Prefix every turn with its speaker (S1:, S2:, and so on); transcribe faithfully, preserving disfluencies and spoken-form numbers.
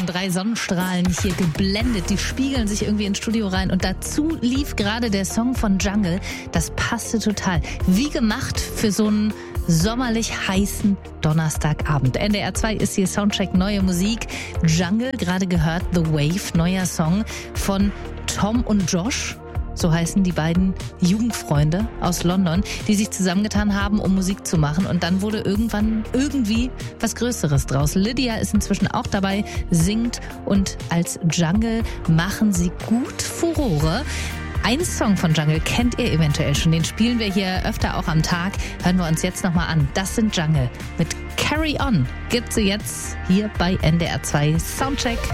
S1: von drei Sonnenstrahlen hier geblendet. Die spiegeln sich irgendwie ins Studio rein. Und dazu lief gerade der Song von Jungle. Das passte total. Wie gemacht für so einen sommerlich heißen Donnerstagabend. N D R zwei ist hier Soundcheck neue Musik. Jungle, gerade gehört, The Wave, neuer Song von Tom und Josh. So heißen die beiden Jugendfreunde aus London, die sich zusammengetan haben, um Musik zu machen. Und dann wurde irgendwann irgendwie was Größeres draus. Lydia ist inzwischen auch dabei, singt, und als Jungle machen sie gut Furore. Einen Song von Jungle kennt ihr eventuell schon. Den spielen wir hier öfter auch am Tag. Hören wir uns jetzt nochmal an. Das sind Jungle mit Carry On. Gibt sie jetzt hier bei N D R zwei Soundcheck.